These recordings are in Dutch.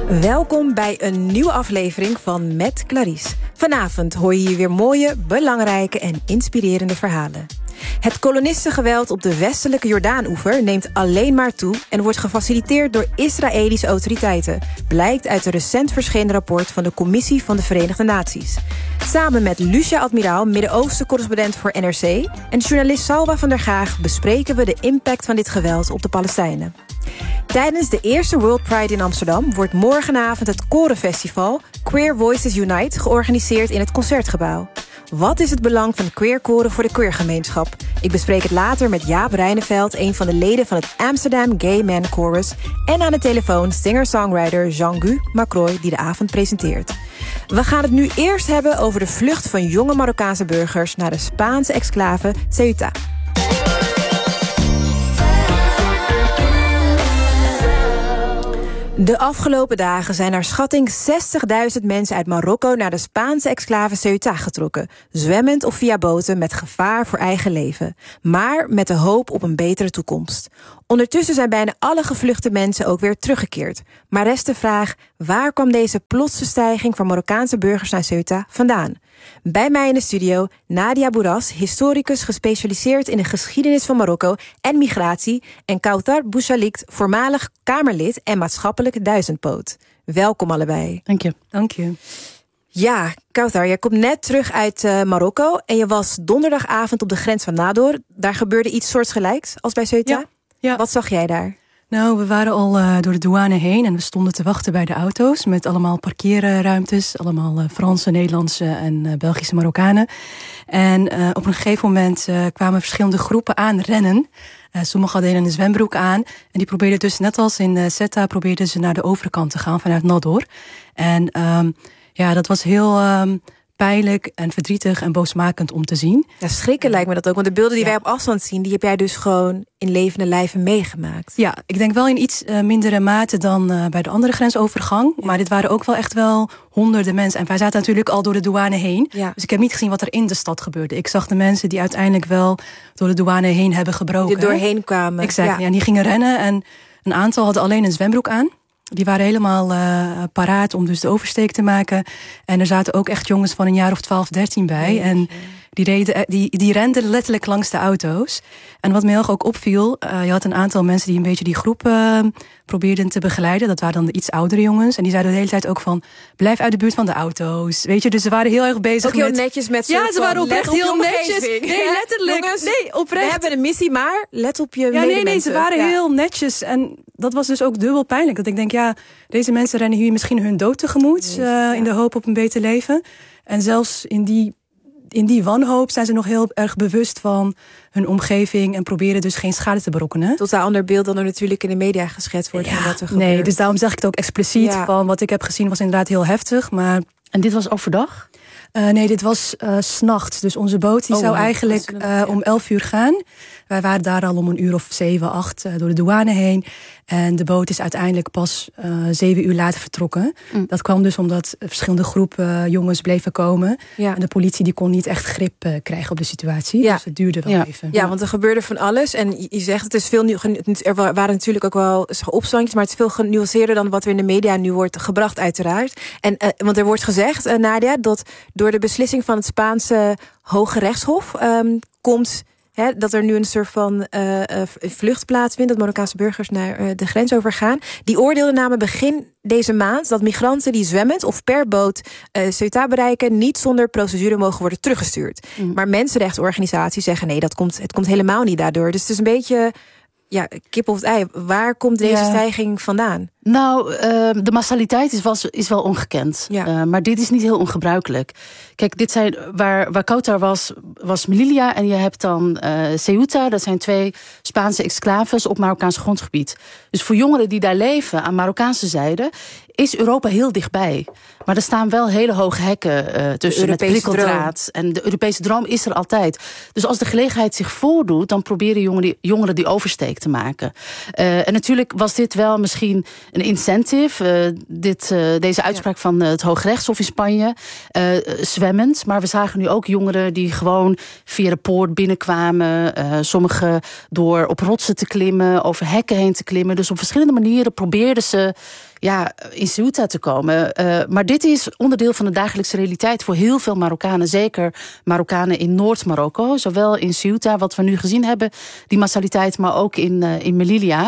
Welkom bij een nieuwe aflevering van Met Clarice. Vanavond hoor je hier weer mooie, belangrijke en inspirerende verhalen. Het kolonistengeweld op de westelijke Jordaanoever neemt alleen maar toe en wordt gefaciliteerd door Israëlische autoriteiten, blijkt uit een recent verschenen rapport van de Commissie van de Verenigde Naties. Samen met Lucia Admiraal, Midden-Oosten-correspondent voor NRC, en journalist Salwa van der Gaag bespreken we de impact van dit geweld op de Palestijnen. Tijdens de eerste World Pride in Amsterdam wordt morgenavond het Korenfestival Queer Voices Unite georganiseerd in het Concertgebouw. Wat is het belang van queerkoren voor de queergemeenschap? Ik bespreek het later met Jaap Reineveld, een van de leden van het Amsterdam Gay Man Chorus, en aan de telefoon singer-songwriter Jean-Gu Macroy, die de avond presenteert. We gaan het nu eerst hebben over de vlucht van jonge Marokkaanse burgers naar de Spaanse exclave Ceuta. De afgelopen dagen zijn naar schatting 60.000 mensen uit Marokko naar de Spaanse exclave Ceuta getrokken, zwemmend of via boten met gevaar voor eigen leven, maar met de hoop op een betere toekomst. Ondertussen zijn bijna alle gevluchte mensen ook weer teruggekeerd. Maar rest de vraag, waar kwam deze plotse stijging van Marokkaanse burgers naar Ceuta vandaan? Bij mij in de studio Nadia Bourras, historicus gespecialiseerd in de geschiedenis van Marokko en migratie, en Kauthar Bouchalikt, voormalig Kamerlid en maatschappelijk duizendpoot. Welkom allebei. Dank je. Dank je. Ja, Kauthar, jij komt net terug uit Marokko en je was donderdagavond op de grens van Nador. Daar gebeurde iets soortgelijks als bij Ceuta. Ja. Wat zag jij daar? Nou, we waren al door de douane heen en we stonden te wachten bij de auto's met allemaal parkeerruimtes, allemaal Franse, Nederlandse en Belgische Marokkanen. En op een gegeven moment kwamen verschillende groepen aanrennen. Sommigen hadden een zwembroek aan en die probeerden dus, net als in Ceuta, probeerden ze naar de overkant te gaan vanuit Nador. En dat was heel pijnlijk en verdrietig en boosmakend om te zien. Ja, schrikken lijkt me dat ook. Want de beelden die wij op afstand zien, die heb jij dus gewoon in levende lijven meegemaakt. Ja, ik denk wel in iets mindere mate dan bij de andere grensovergang. Ja. Maar dit waren ook wel echt wel honderden mensen. En wij zaten natuurlijk al door de douane heen. Ja. Dus ik heb niet gezien wat er in de stad gebeurde. Ik zag de mensen die uiteindelijk wel door de douane heen hebben gebroken. Die er doorheen kwamen. Exact, ja. En die gingen rennen en een aantal hadden alleen een zwembroek aan. Die waren helemaal paraat om dus de oversteek te maken. En er zaten ook echt jongens van een jaar of 12, 13 bij. Nee, en die renden letterlijk langs de auto's. En wat me heel erg ook opviel, je had een aantal mensen die een beetje die groep probeerden te begeleiden. Dat waren dan de iets oudere jongens. En die zeiden de hele tijd ook van, blijf uit de buurt van de auto's. Weet je, dus ze waren heel erg bezig ook heel netjes met ja, ze waren oprecht heel netjes. Nee, letterlijk. Jongens, nee, oprecht. We hebben een missie, maar let op je Nee, ze waren heel netjes. En dat was dus ook dubbel pijnlijk. Dat ik denk, ja, deze mensen rennen hier misschien hun dood tegemoet. In de hoop op een beter leven. En zelfs in die wanhoop zijn ze nog heel erg bewust van hun omgeving en proberen dus geen schade te berokkenen. Totaal ander beeld dan er natuurlijk in de media geschetst wordt van wat er gebeurt. Nee, dus daarom zeg ik het ook expliciet. Van wat ik heb gezien was inderdaad heel heftig. Maar... En dit was overdag? Nee, dit was 's nachts. Dus onze boot die zou eigenlijk om 11 uur gaan. Wij waren daar al om een uur of 7, 8 door de douane heen. En de boot is uiteindelijk pas 7 uur later vertrokken. Dat kwam dus omdat verschillende groepen jongens bleven komen. Ja. En de politie die kon niet echt grip krijgen op de situatie. Ja. Dus het duurde wel even. Ja, want er gebeurde van alles. En je zegt, het is veel er waren natuurlijk ook wel opstandjes, maar het is veel genuanceerder dan wat er in de media nu wordt gebracht, uiteraard. En want er wordt gezegd, Nadia, dat door de beslissing van het Spaanse Hoge Rechtshof komt dat er nu een soort van vlucht plaatsvindt, dat Marokkaanse burgers naar de grens overgaan. Die oordeelde namelijk begin deze maand dat migranten die zwemmend of per boot Ceuta bereiken niet zonder procedure mogen worden teruggestuurd. Maar mensenrechtenorganisaties zeggen nee, het komt helemaal niet daardoor. Dus het is een beetje kip of het ei. Waar komt deze stijging vandaan? Nou, de massaliteit is wel ongekend. Ja. Maar dit is niet heel ongebruikelijk. Kijk, dit zijn waar Kauthar was Melilla en je hebt dan Ceuta. Dat zijn 2 Spaanse exclaves op Marokkaans grondgebied. Dus voor jongeren die daar leven aan Marokkaanse zijde is Europa heel dichtbij. Maar er staan wel hele hoge hekken tussen met prikkeldraad. En de Europese droom is er altijd. Dus als de gelegenheid zich voordoet, dan proberen jongeren die oversteek te maken. En natuurlijk was dit wel misschien incentive. Deze uitspraak van het Hooggerechtshof in Spanje. Zwemmend. Maar we zagen nu ook jongeren die gewoon via de poort binnenkwamen. Sommigen door op rotsen te klimmen, over hekken heen te klimmen. Dus op verschillende manieren probeerden ze in Ceuta te komen. Maar dit is onderdeel van de dagelijkse realiteit voor heel veel Marokkanen. Zeker Marokkanen in Noord-Marokko. Zowel in Ceuta, wat we nu gezien hebben, die massaliteit, maar ook in Melilla.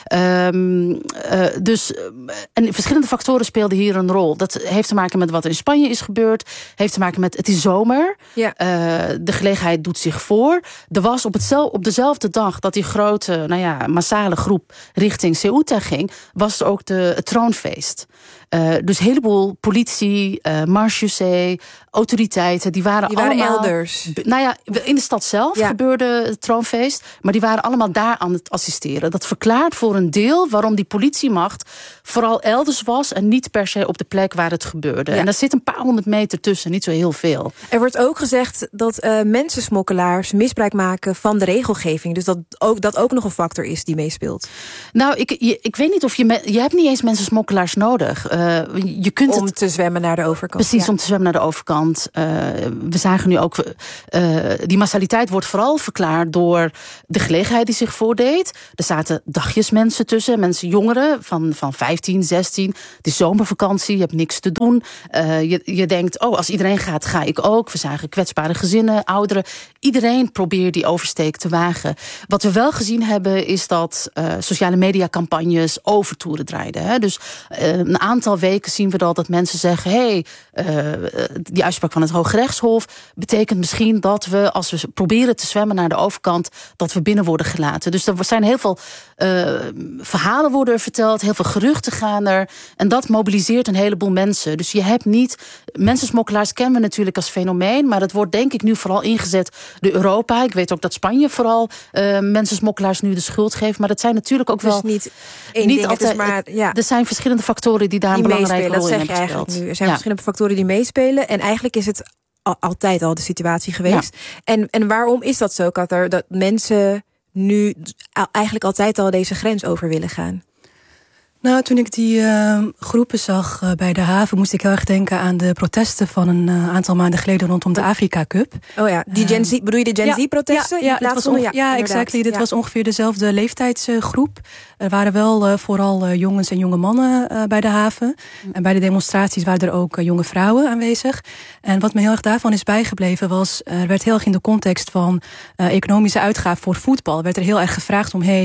En verschillende factoren speelden hier een rol. Dat heeft te maken met wat er in Spanje is gebeurd. Heeft te maken met, het is zomer. Ja. De gelegenheid doet zich voor. Er was op dezelfde dag dat die grote, massale groep richting Ceuta ging, was er ook het troonfeest. Dus een heleboel politie, marechaussee, autoriteiten, die waren allemaal elders. In de stad zelf gebeurde het troonfeest, maar die waren allemaal daar aan het assisteren. Dat verklaart voor een deel waarom die politiemacht vooral elders was en niet per se op de plek waar het gebeurde. Ja. En daar zit een paar 100 meter tussen, niet zo heel veel. Er wordt ook gezegd dat mensensmokkelaars misbruik maken van de regelgeving. Dus dat ook nog een factor is die meespeelt. Nou, ik weet niet of je hebt niet eens mensensmokkelaars nodig. Je kunt om te zwemmen naar de overkant. Precies, om te zwemmen naar de overkant. We zagen nu ook, die massaliteit wordt vooral verklaard door de gelegenheid die zich voordeed. Er zaten dagjes mensen tussen, mensen jongeren van 15, 16. Het is zomervakantie, je hebt niks te doen. Je denkt, als iedereen gaat, ga ik ook. We zagen kwetsbare gezinnen, ouderen. Iedereen probeert die oversteek te wagen. Wat we wel gezien hebben, is dat sociale mediacampagnes overtoeren draaiden. Hè? Dus een aantal weken zien we dat mensen zeggen, die uitspraak van het Hooggerechtshof betekent misschien dat we, als we proberen te zwemmen naar de overkant, dat we binnen worden gelaten. Dus er zijn heel veel verhalen worden verteld, heel veel geruchten gaan er. En dat mobiliseert een heleboel mensen. Dus je hebt niet, mensensmokkelaars kennen we natuurlijk als fenomeen, maar dat wordt denk ik nu vooral ingezet door Europa. Ik weet ook dat Spanje vooral mensensmokkelaars nu de schuld geeft, maar dat zijn natuurlijk ook wel niet één ding, altijd. Maar, er zijn verschillende factoren die daar een belangrijke rol in hebben gespeeld. Nu. Er zijn verschillende factoren die meespelen. En eigenlijk is het altijd al de situatie geweest. Ja. En waarom is dat zo, Katar? Dat mensen nu eigenlijk altijd al deze grens over willen gaan? Nou, toen ik die groepen zag bij de haven, moest ik heel erg denken aan de protesten van een aantal maanden geleden rondom de Afrika Cup. Oh ja, die Gen Z, bedoel je de Gen Z-protesten? Exactly. Dit was ongeveer dezelfde leeftijdsgroep. Er waren wel vooral jongens en jonge mannen bij de haven. En bij de demonstraties waren er ook jonge vrouwen aanwezig. En wat me heel erg daarvan is bijgebleven was, er werd heel erg in de context van economische uitgaven voor voetbal, werd er heel erg gevraagd om,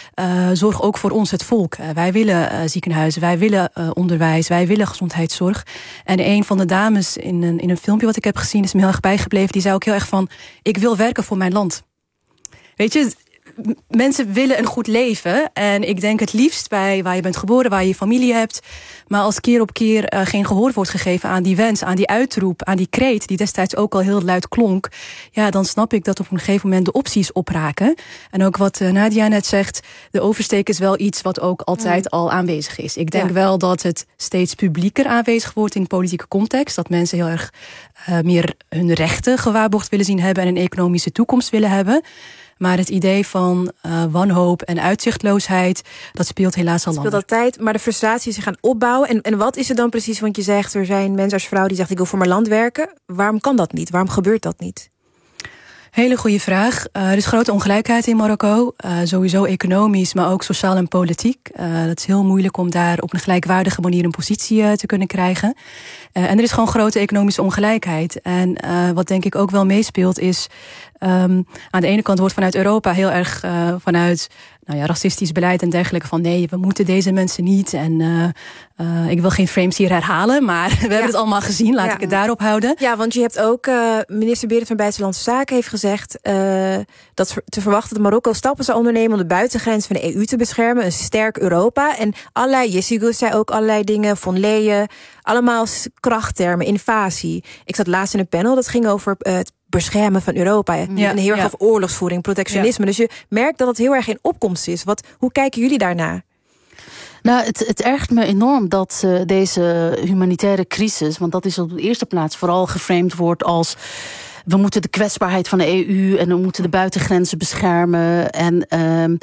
zorg ook voor ons het volk. Wij willen ziekenhuizen, wij willen onderwijs, wij willen gezondheidszorg. En een van de dames in een filmpje wat ik heb gezien is me heel erg bijgebleven. Die zei ook heel erg van, ik wil werken voor mijn land. Weet je, mensen willen een goed leven. En ik denk het liefst bij waar je bent geboren, waar je familie hebt. Maar als keer op keer geen gehoor wordt gegeven aan die wens, aan die uitroep, aan die kreet, die destijds ook al heel luid klonk, dan snap ik dat op een gegeven moment de opties opraken. En ook wat Nadia net zegt, de oversteek is wel iets wat ook altijd al aanwezig is. Ik denk wel dat het steeds publieker aanwezig wordt in politieke context. Dat mensen heel erg meer hun rechten gewaarborgd willen zien hebben en een economische toekomst willen hebben. Maar het idee van wanhoop en uitzichtloosheid, dat speelt helaas al lang. Het speelt altijd, maar de frustraties zich gaan opbouwen. En wat is er dan precies? Want je zegt, er zijn mensen als vrouw die zegt, ik wil voor mijn land werken. Waarom kan dat niet? Waarom gebeurt dat niet? Hele goede vraag. Er is grote ongelijkheid in Marokko. Sowieso economisch, maar ook sociaal en politiek. Het is heel moeilijk om daar op een gelijkwaardige manier een positie te kunnen krijgen. En er is gewoon grote economische ongelijkheid. En wat denk ik ook wel meespeelt is, aan de ene kant wordt vanuit Europa heel erg vanuit racistisch beleid en dergelijke van nee, we moeten deze mensen niet. En ik wil geen frames hier herhalen, maar we hebben het allemaal gezien. Laat ik het daarop houden. Ja, want je hebt ook, minister Berend van Buitenlandse Zaken heeft gezegd dat te verwachten dat Marokko stappen zou ondernemen om de buitengrens van de EU te beschermen. Een sterk Europa. En Yessigous zei ook allerlei dingen, Von Leyen, allemaal krachttermen, invasie. Ik zat laatst in een panel, dat ging over het beschermen van Europa. En heel erg over oorlogsvoering, protectionisme. Dus je merkt dat het heel erg in opkomst is. Hoe kijken jullie daarnaar? Nou, het ergert me enorm dat deze humanitaire crisis, want dat is op de eerste plaats vooral geframed wordt als we moeten de kwetsbaarheid van de EU en we moeten de buitengrenzen beschermen. En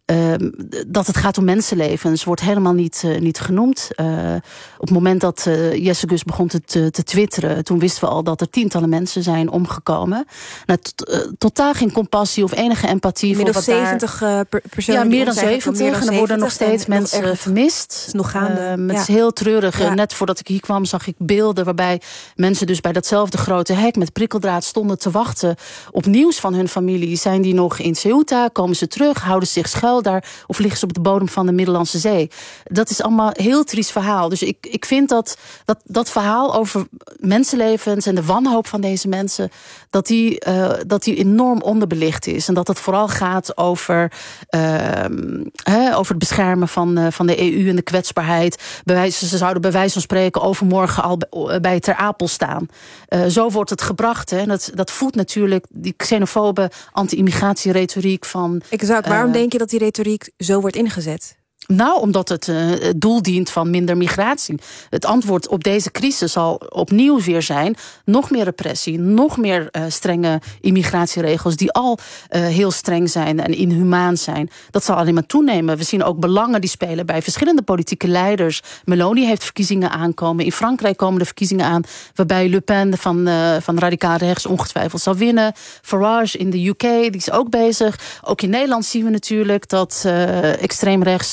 dat het gaat om mensenlevens wordt helemaal niet genoemd. Op het moment dat Jesse Gus begon te twitteren, toen wisten we al dat er tientallen mensen zijn omgekomen. Totaal geen compassie of enige empathie. Meer dan 70 personen. Ja, meer dan 70. En er worden nog steeds mensen vermist. Het is nog gaande. Het is heel treurig. Ja. Net voordat ik hier kwam zag ik beelden waarbij mensen dus bij datzelfde grote hek met prikkeldraad stonden te wachten op nieuws van hun familie. Zijn die nog in Ceuta? Komen ze terug? Houden ze zich schuil daar? Of liggen ze op de bodem van de Middellandse Zee? Dat is allemaal een heel triest verhaal. Dus ik vind dat verhaal over mensenlevens en de wanhoop van deze mensen, dat die enorm onderbelicht is. En dat het vooral gaat over het beschermen van de EU en de kwetsbaarheid. Ze zouden bij wijze van spreken overmorgen al bij Ter Apel staan. Zo wordt het gebracht. Hè. Dat voedt natuurlijk die xenofobe anti-immigratieretoriek van. Exact. Waarom denk je dat die retoriek zo wordt ingezet? Nou, omdat het doel dient van minder migratie. Het antwoord op deze crisis zal opnieuw weer zijn nog meer repressie, nog meer strenge immigratieregels die al heel streng zijn en inhumaan zijn. Dat zal alleen maar toenemen. We zien ook belangen die spelen bij verschillende politieke leiders. Meloni heeft verkiezingen aankomen. In Frankrijk komen de verkiezingen aan waarbij Le Pen van radicaal rechts ongetwijfeld zal winnen. Farage in de UK, die is ook bezig. Ook in Nederland zien we natuurlijk dat extreem rechts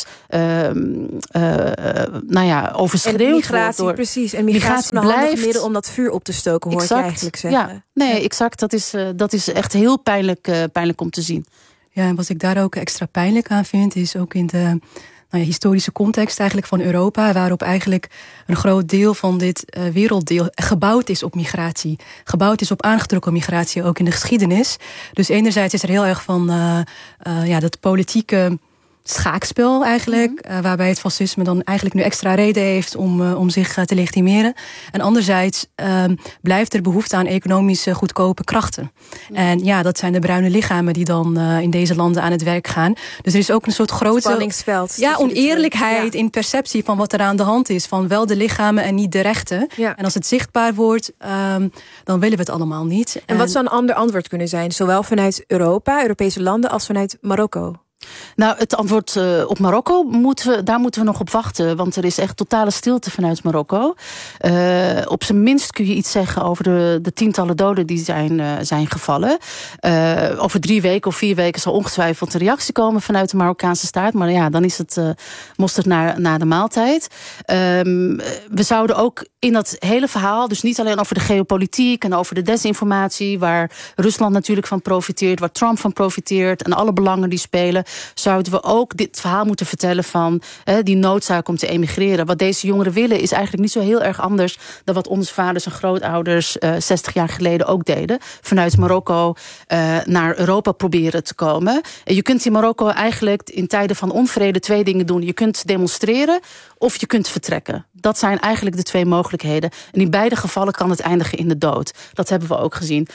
overschreeuwd en migratie, wordt door. Precies. En migratie is een handig middel om dat vuur op te stoken, hoor je eigenlijk zeggen. Ja, nee, exact. Dat is echt heel pijnlijk om te zien. Ja, en wat ik daar ook extra pijnlijk aan vind, is ook in de historische context eigenlijk van Europa, waarop eigenlijk een groot deel van dit werelddeel gebouwd is op migratie. Gebouwd is op aangetrokken migratie, ook in de geschiedenis. Dus enerzijds is er heel erg van dat politieke schaakspel eigenlijk, waarbij het fascisme dan eigenlijk nu extra reden heeft om zich te legitimeren. En anderzijds blijft er behoefte aan economisch goedkope krachten. En ja, dat zijn de bruine lichamen die dan in deze landen aan het werk gaan. Dus er is ook een soort grote spanningsveld. Ja, oneerlijkheid in perceptie van wat er aan de hand is. Van wel de lichamen en niet de rechten. Ja. En als het zichtbaar wordt, dan willen we het allemaal niet. En wat zou een ander antwoord kunnen zijn? Zowel vanuit Europa, Europese landen, als vanuit Marokko? Nou, het antwoord op Marokko moeten we nog op wachten. Want er is echt totale stilte vanuit Marokko. Op zijn minst kun je iets zeggen over de tientallen doden die zijn gevallen. Over 3 weken of 4 weken zal ongetwijfeld een reactie komen vanuit de Marokkaanse staat. Maar ja, dan is het mosterd na de maaltijd. We zouden ook in dat hele verhaal, dus niet alleen over de geopolitiek en over de desinformatie, waar Rusland natuurlijk van profiteert, waar Trump van profiteert en alle belangen die spelen, zouden we ook dit verhaal moeten vertellen van die noodzaak om te emigreren. Wat deze jongeren willen is eigenlijk niet zo heel erg anders dan wat onze vaders en grootouders 60 jaar geleden ook deden. Vanuit Marokko naar Europa proberen te komen. En je kunt in Marokko eigenlijk in tijden van onvrede 2 dingen doen. Je kunt demonstreren of je kunt vertrekken. Dat zijn eigenlijk de 2 mogelijkheden. En in beide gevallen kan het eindigen in de dood. Dat hebben we ook gezien.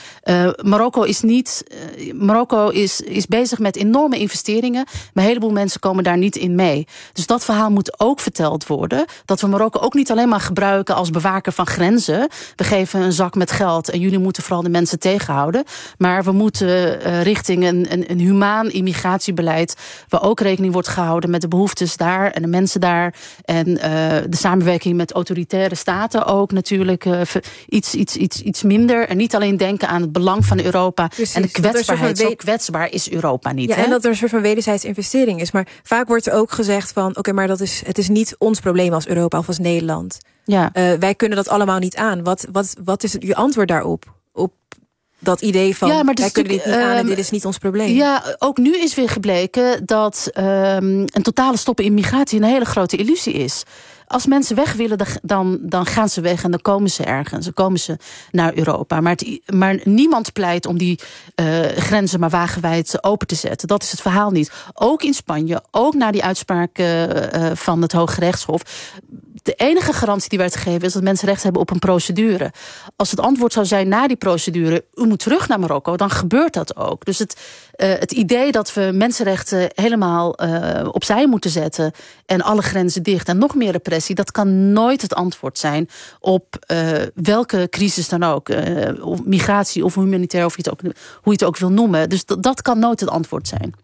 Marokko is bezig met enorme investeringen. Maar een heleboel mensen komen daar niet in mee. Dus dat verhaal moet ook verteld worden. Dat we Marokko ook niet alleen maar gebruiken als bewaker van grenzen. We geven een zak met geld en jullie moeten vooral de mensen tegenhouden. Maar we moeten richting een humaan immigratiebeleid, waar ook rekening wordt gehouden met de behoeftes daar en de mensen daar. En de samenwerking met autoritaire staten ook natuurlijk iets minder. En niet alleen denken aan het belang van Europa. Precies, en de kwetsbaarheid. Zo kwetsbaar is Europa niet. Ja, en dat er een soort van wederzijds investering is. Maar vaak wordt er ook gezegd van oké, maar het is niet ons probleem als Europa of als Nederland. Ja. Wij kunnen dat allemaal niet aan. Wat is je antwoord daarop? Op dat idee van wij kunnen dit niet aan en dit is niet ons probleem. Ja, ook nu is weer gebleken dat een totale stoppen in migratie een hele grote illusie is. Als mensen weg willen, dan gaan ze weg en dan komen ze ergens. Dan komen ze naar Europa. Maar niemand pleit om die grenzen maar wagenwijd open te zetten. Dat is het verhaal niet. Ook in Spanje, ook na die uitspraak van het Hooggerechtshof. De enige garantie die werd gegeven is dat mensen recht hebben op een procedure. Als het antwoord zou zijn na die procedure, u moet terug naar Marokko, dan gebeurt dat ook. Dus het idee dat we mensenrechten helemaal opzij moeten zetten en alle grenzen dicht en nog meer repressie, dat kan nooit het antwoord zijn op welke crisis dan ook. Of migratie of humanitair, of hoe je het ook wil noemen. Dus dat kan nooit het antwoord zijn.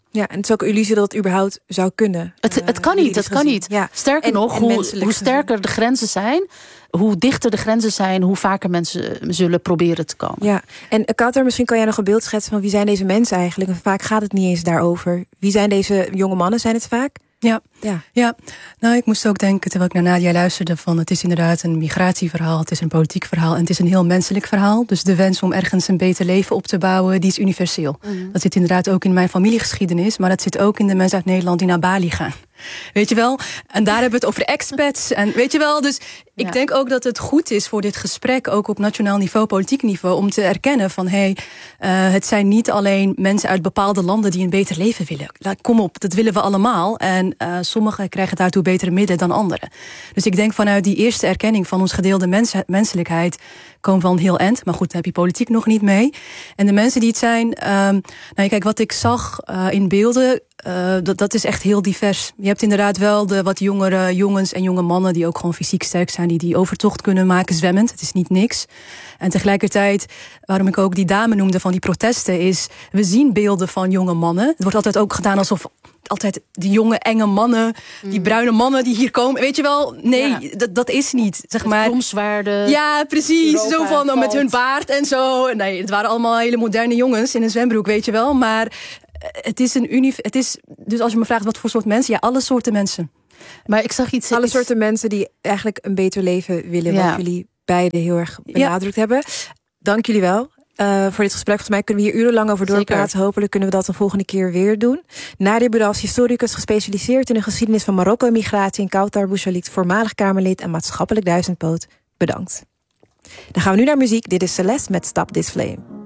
Ja, en het is ook een illusie dat het überhaupt zou kunnen. Het kan niet. Ja. Sterker nog, hoe sterker de grenzen zijn, hoe dichter de grenzen zijn, hoe vaker mensen zullen proberen te komen. Ja, en Kautar, misschien kan jij nog een beeld schetsen van wie zijn deze mensen eigenlijk? En vaak gaat het niet eens daarover. Wie zijn deze jonge mannen, zijn het vaak? Ja. Nou, ik moest ook denken, terwijl ik naar Nadia luisterde, van het is inderdaad een migratieverhaal, het is een politiek verhaal en het is een heel menselijk verhaal. Dus de wens om ergens een beter leven op te bouwen, die is universeel. Dat zit inderdaad ook in mijn familiegeschiedenis, maar dat zit ook in de mensen uit Nederland die naar Bali gaan. Weet je wel? En daar hebben we het over expats. En weet je wel? Dus ik denk ook dat het goed is voor dit gesprek, ook op nationaal niveau, politiek niveau, om te erkennen van het zijn niet alleen mensen uit bepaalde landen die een beter leven willen. Kom op, dat willen we allemaal. En sommigen krijgen daartoe betere middelen dan anderen. Dus ik denk vanuit die eerste erkenning van ons gedeelde menselijkheid komen we van heel eind. Maar goed, dan heb je politiek nog niet mee. En de mensen die het zijn, kijk, wat ik zag in beelden, dat is echt heel divers. Je hebt inderdaad wel de wat jongere jongens en jonge mannen die ook gewoon fysiek sterk zijn, die overtocht kunnen maken zwemmend. Het is niet niks. En tegelijkertijd, waarom ik ook die dame noemde van die protesten, is we zien beelden van jonge mannen. Het wordt altijd ook gedaan alsof altijd die jonge, enge mannen, die bruine mannen die hier komen. Weet je wel, nee, dat is niet. Zeg maar. Bromswaarden. Ja, precies. Europa, zo van met hun baard en zo. Nee, het waren allemaal hele moderne jongens in een zwembroek, weet je wel. Maar het is dus als je me vraagt wat voor soort mensen, ja, alle soorten mensen. Maar ik zag iets. Alle soorten mensen die eigenlijk een beter leven willen, wat jullie beiden heel erg benadrukt hebben. Dank jullie wel. Voor dit gesprek. Volgens mij kunnen we hier urenlang over doorpraten. Hopelijk kunnen we dat een volgende keer weer doen. Nadia Boudal is historicus, gespecialiseerd in de geschiedenis van Marokko en migratie. En Kautar Bouchalikt, voormalig Kamerlid en maatschappelijk duizendpoot. Bedankt. Dan gaan we nu naar muziek. Dit is Celeste met Stop This Flame.